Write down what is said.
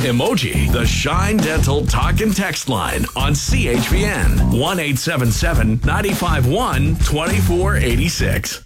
emoji. The Shine Dental Talk and Text line on CHVN 1-877-951-2486.